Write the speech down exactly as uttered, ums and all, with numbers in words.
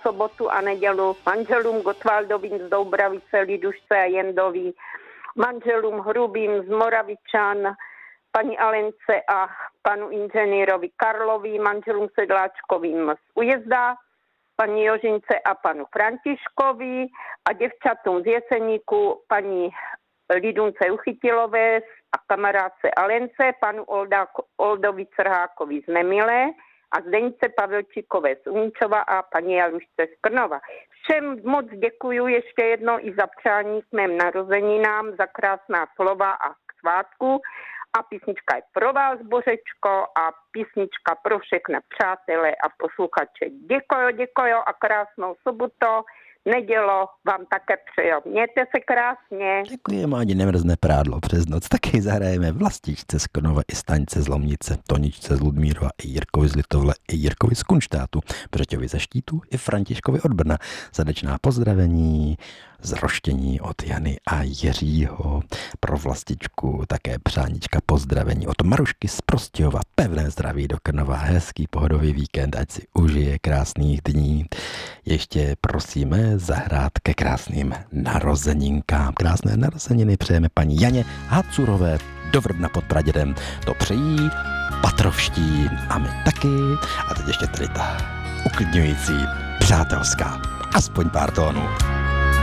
sobotu a nedělu manželům Gottwaldovým z Doubravice, Lidušce a Jendovi, manželům Hrubým z Moravičan, paní Alence a panu inženýrovi Karlovi, manželům Sedláčkovým z Ujezda, paní Jožince a panu Františkovi a děvčatům z Jeseníku, paní Lidunce Uchytilové a kamarádce Alence, panu Olda, Oldovi Crhákovi z Nemilé a Zdeňce Pavelčíkové z Uničova a paní Jalušce z Krnova. Všem moc děkuju ještě jednou i za přání k mým narozeninám, za krásná slova a k svátku. A písnička je pro vás, Bořečko, a písnička pro všechny přátelé a posluchače. Děkuju, děkuju a krásnou sobotu. Nedělo vám také přeju. Mějte se krásně. Děkujeme, ani nemrzne prádlo přes noc. Taky zahrajeme Vlastičce z Krnova i Staňce z Lomnice, Toničce z Ludmírova i Jirkovi z Litovle i Jirkovi z Kunštátu, Břeťovi ze Štítu i Františkovi od Brna. Srdečná pozdravení z Roštění od Jany a Jiřího. Pro Vlastičku také přánička pozdravení od Marušky z Prostějova. Pevné zdraví do Krnova, hezký pohodový víkend, ať si užije krásných dní. Ještě prosíme zahrát ke krásným narozeninkám. Krásné narozeniny přejeme paní Janě Hacurové do Vrbna pod Pradědem. To přejí Patrovští a my taky. A teď ještě tady ta uklidňující přátelská, aspoň pár tónů.